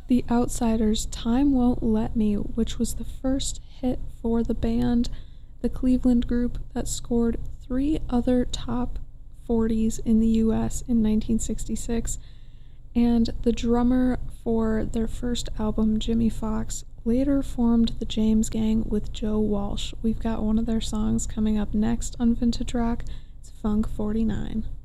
The Outsiders' Time Won't Let Me, which was the first hit for the band, the Cleveland group that scored 3 other top 40s in the US in 1966, and the drummer for their first album, Jimmy Fox, later formed the James Gang with Joe Walsh. We've got one of their songs coming up next on Vintage Rock. It's Funk 49.